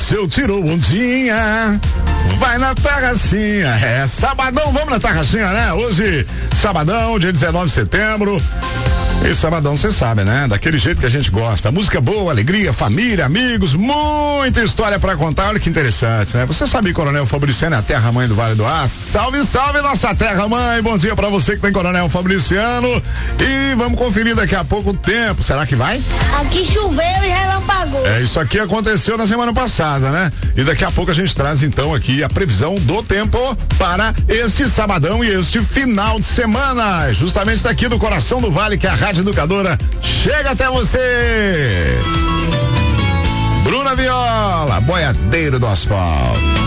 seu tirou ondinha, vai na Tarracinha. É sabadão, vamos na Tarracinha, né? Hoje, sabadão, dia 19 de setembro. E sabadão, você sabe, né? Daquele jeito que a gente gosta. Música boa, alegria, família, amigos, muita história pra contar. Olha que interessante, né? Você sabe, Coronel Fabriciano é a terra-mãe do Vale do Aço? Salve, salve, nossa terra-mãe! Bom dia pra você que tem Coronel Fabriciano. E vamos conferir daqui a pouco o tempo. Será que vai? Aqui choveu e relampagou. É, isso aqui aconteceu na semana passada, né? E daqui a pouco a gente traz então aqui a previsão do tempo para este sabadão e este final de semana. Justamente daqui do coração do Vale, que é a Rádio Educadora chega até você. Bruna Viola, boiadeiro do asfalto.